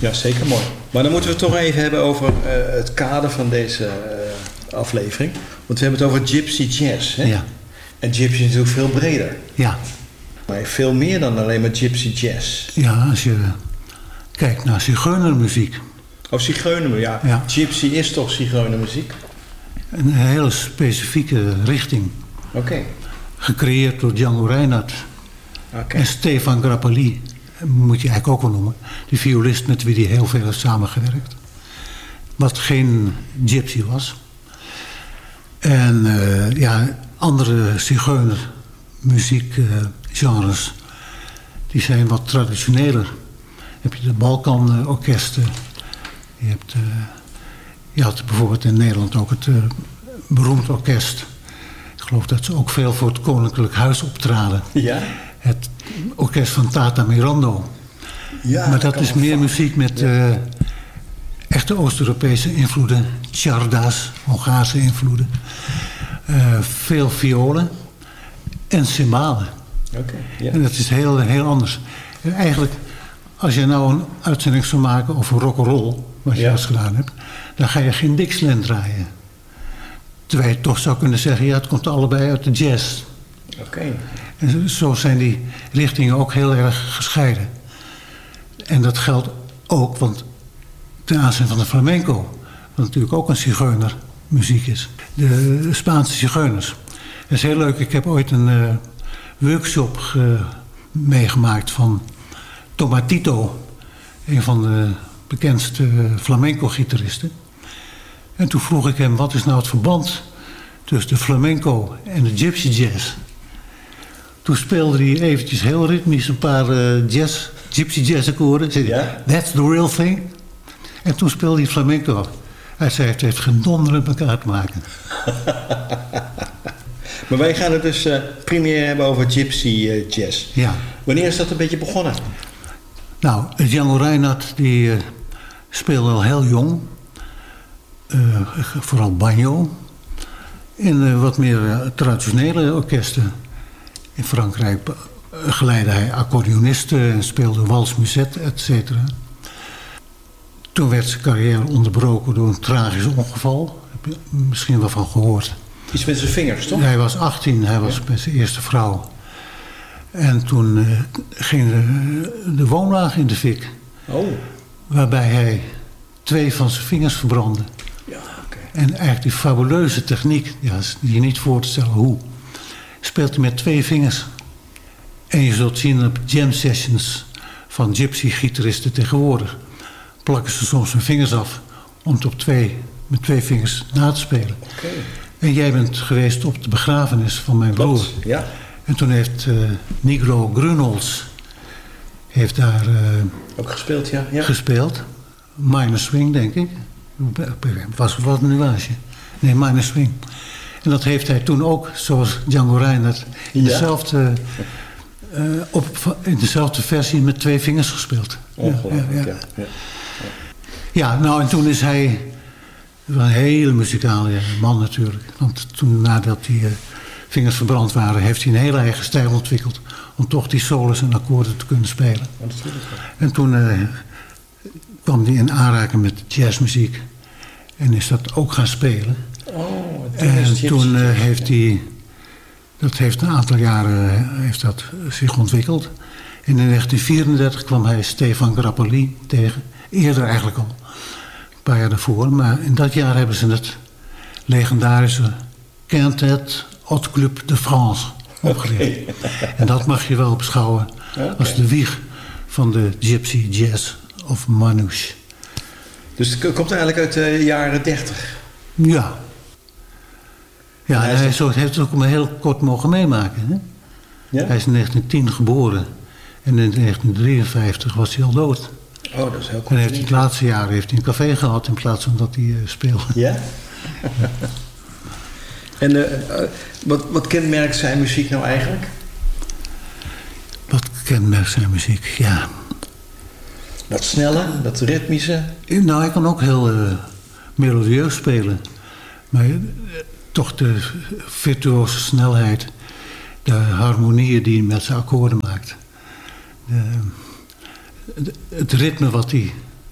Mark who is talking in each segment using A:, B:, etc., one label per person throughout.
A: Ja, zeker mooi. Maar dan moeten we het toch even hebben over het kader van deze aflevering. Want we hebben het over gypsy jazz. Hè?
B: Ja.
A: En gypsy is natuurlijk veel breder.
B: Ja.
A: Maar veel meer dan alleen maar gypsy jazz.
B: Ja, als je kijkt naar zigeunermuziek.
A: Of zigeuner, ja.
B: Ja.
A: Gypsy is toch zigeunermuziek?
B: Een hele specifieke richting.
A: Oké.
B: Gecreëerd door Django Reinhardt.
A: Oké.
B: En Stefan Grappelli, moet je eigenlijk ook wel noemen. Die violist met wie hij heel veel heeft samengewerkt. Wat geen gypsy was. En andere zigeunermuziekgenres, die zijn wat traditioneler. Dan heb je de Balkanorkesten. Je had bijvoorbeeld in Nederland ook het beroemd orkest. Ik geloof dat ze ook veel voor het Koninklijk Huis optraden.
A: Ja?
B: Het orkest van Tata Mirando.
A: Ja,
B: maar dat is meer muziek met echte Oost-Europese invloeden. Czardas, Hongaarse invloeden. Veel violen en cymbalen.
A: Oké. Ja.
B: En dat is heel, heel anders. En eigenlijk, als je nou een uitzending zou maken over rock'n'roll, wat je eens gedaan hebt, dan ga je geen Dixieland draaien. Terwijl je toch zou kunnen zeggen, ja, het komt allebei uit de jazz.
A: Oké.
B: En zo zijn die richtingen ook heel erg gescheiden. En dat geldt ook, want ten aanzien van de flamenco, wat natuurlijk ook een zigeunermuziek is. De Spaanse zigeuners. Dat is heel leuk. Ik heb ooit een workshop meegemaakt van Tomatito, een van de bekendste flamenco-gitaristen. En toen vroeg ik hem, wat is nou het verband tussen de flamenco en de gypsy jazz? Toen speelde hij eventjes heel ritmisch een paar gypsy jazz akkoorden. Zei hij, that's the real thing. En toen speelde hij flamenco. Hij zei, het heeft geen donder met elkaar te maken.
A: Maar wij gaan het dus primair hebben over gypsy jazz.
B: Ja.
A: Wanneer is dat een beetje begonnen?
B: Nou, Django Reinhardt die speelde al heel jong. Vooral banjo. In wat meer traditionele orkesten. In Frankrijk geleidde hij accordeonisten en speelde wals, musette, etc. Toen werd zijn carrière onderbroken door een tragisch ongeval. Heb je misschien wel van gehoord.
A: Iets met zijn vingers, toch?
B: Hij was 18, hij was met zijn eerste vrouw. En toen ging de woonwagen in de fik.
A: Oh.
B: Waarbij hij 2 van zijn vingers verbrandde.
A: Ja, oké.
B: En eigenlijk die fabuleuze techniek, ja, is je niet voor te stellen hoe, speelt hij met 2 vingers. En je zult zien op jam sessions van gypsy-gitaristen tegenwoordig, plakken ze soms hun vingers af om het met 2 vingers na te spelen.
A: Oké.
B: En jij bent geweest op de begrafenis van mijn broer.
A: Ja.
B: En toen heeft Nigro Grunholz heeft daar
A: ook gespeeld, ja.
B: gespeeld. Minor swing, denk ik. Was wat een nuance. Nee, minor swing. En dat heeft hij toen ook, zoals Django Reinhardt, in dezelfde versie met 2 vingers gespeeld.
A: Ongelooflijk,
B: Ja, nou en toen is hij een hele muzikale man natuurlijk. Want toen nadat die vingers verbrand waren, heeft hij een hele eigen stijl ontwikkeld om toch die solos en akkoorden te kunnen spelen. En toen kwam hij in aanraking met jazzmuziek en is dat ook gaan spelen. En toen heeft hij, dat heeft een aantal jaren heeft dat zich ontwikkeld. En in 1934 kwam hij Stefan Grappelli tegen, eerder eigenlijk al, een paar jaar daarvoor. Maar in dat jaar hebben ze het legendarische Quintet Haute Club de France opgericht. Okay. En dat mag je wel beschouwen als de wieg van de gypsy jazz of manouche.
A: Dus het komt eigenlijk uit de jaren 30?
B: Ja. Ja, hij heeft het ook maar heel kort mogen meemaken. Hè? Ja? Hij is in 1910 geboren. En in 1953 was hij al dood.
A: Oh, dat is heel kort.
B: En heeft hij het laatste jaar een café gehad in plaats van dat hij speelde.
A: Ja? En wat kenmerkt zijn muziek nou eigenlijk?
B: Wat kenmerkt zijn muziek? Ja.
A: Dat snelle, dat ritmische?
B: Nou, hij kan ook heel melodieus spelen. Maar toch de virtuose snelheid. De harmonieën die hij met zijn akkoorden maakt. Het ritme wat hij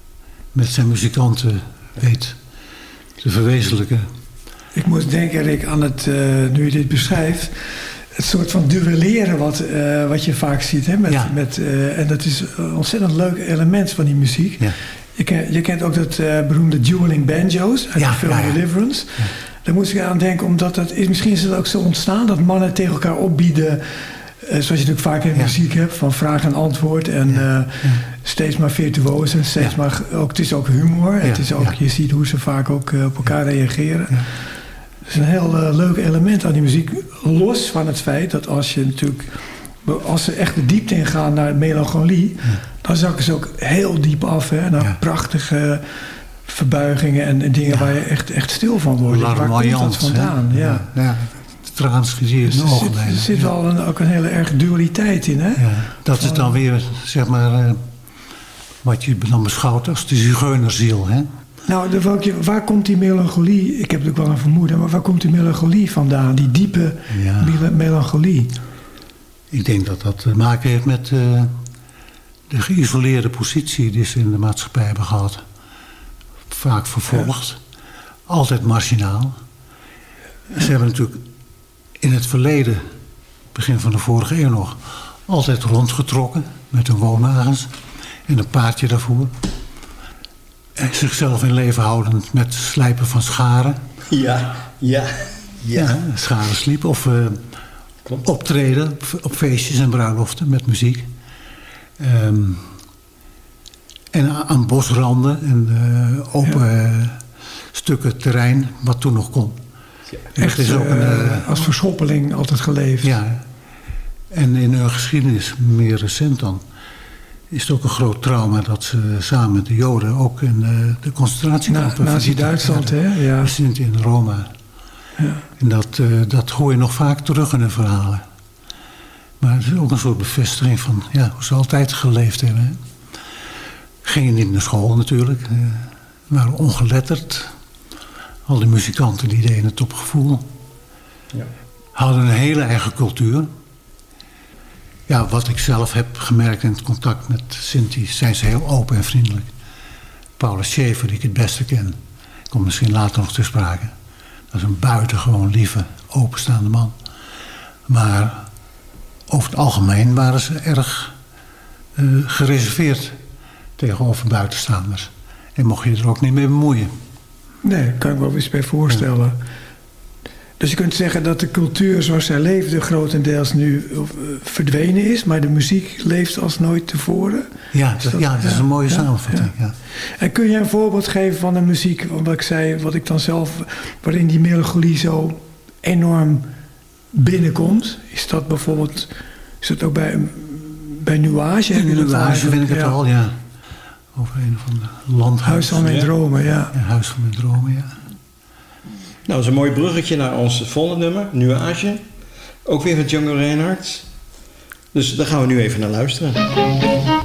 B: met zijn muzikanten weet te verwezenlijken.
C: Ik moest denken, Rick, aan het, nu je dit beschrijft, het soort van duelleren wat je vaak ziet. Hè, en dat is een ontzettend leuk element van die muziek. Ja. Je kent ook dat beroemde dueling banjo's uit de film Deliverance. Ja. Daar moest ik aan denken, omdat misschien is het ook zo ontstaan dat mannen tegen elkaar opbieden. Zoals je natuurlijk vaak in muziek hebt, van vraag en antwoord. En steeds maar virtuoos. En steeds maar ook, het is ook humor. Ja. Het is ook, je ziet hoe ze vaak ook op elkaar reageren. Ja. Het is een heel leuk element aan die muziek. Los van het feit dat als ze echt de diepte ingaan naar melancholie, dan zakken ze ook heel diep af. Hè, naar prachtige verbuigingen en dingen waar je echt stil van wordt. Waar komt dat vandaan? Ja.
B: Transgezier in de ogen.
C: Er zit wel ook een hele erg dualiteit in, hè? Ja,
B: dat is dan weer, zeg maar, wat je dan beschouwt als de zigeunerziel, hè?
C: Nou, waar komt die melancholie? Ik heb natuurlijk wel een vermoeden, maar waar komt die melancholie vandaan? Die diepe melancholie? Ik
B: denk dat dat te maken heeft met de geïsoleerde positie die ze in de maatschappij hebben gehad. Vaak vervolgd. Altijd marginaal. Ze hebben natuurlijk in het verleden, begin van de vorige eeuw nog, altijd rondgetrokken met hun woonwagens en een paardje daarvoor. En zichzelf in leven houdend met slijpen van scharen.
A: Ja,
B: scharen sliep of optreden op feestjes en bruiloften met muziek. En aan bosranden en open stukken terrein, wat toen nog kon.
C: Echt is ook als verschoppeling altijd geleefd.
B: Ja, en in hun geschiedenis, meer recent dan, is het ook een groot trauma dat ze samen met de Joden ook in de concentratiekampen
C: Nazi-Duitsland, hè? Ja.
B: Sint in Roma. Ja. En dat hoor je nog vaak terug in hun verhalen. Maar het is ook een soort bevestiging van hoe ze altijd geleefd hebben. Hè? Gingen niet naar school natuurlijk. Waren ongeletterd. Al die muzikanten die deden het op gevoel. Ja. Hadden een hele eigen cultuur. Ja, wat ik zelf heb gemerkt in het contact met Sinti, zijn ze heel open en vriendelijk. Paulus Schaefer, die ik het beste ken, komt misschien later nog te sprake. Dat is een buitengewoon lieve, openstaande man. Maar over het algemeen waren ze erg gereserveerd tegenover buitenstaanders. En mocht je er ook niet mee bemoeien.
C: Nee, daar kan ik wel eens bij voorstellen. Ja. Dus je kunt zeggen dat de cultuur zoals zij leefde grotendeels nu verdwenen is, maar de muziek leeft als nooit tevoren.
B: Ja, dat is een mooie samenvatting. Ja. Ja.
C: En kun je een voorbeeld geven van de muziek, wat ik dan zelf, waarin die melancholie zo enorm binnenkomt? Is dat bijvoorbeeld, is dat ook bij Nuage?
B: In Nuage vind ik het al, ja. Over een van de landhuizen.
C: Huis van mijn dromen, ja.
B: Huis van mijn dromen, ja.
A: Nou, dat is een mooi bruggetje naar ons volgende nummer, Nuage. Ook weer van Django Reinhardt. Dus daar gaan we nu even naar luisteren.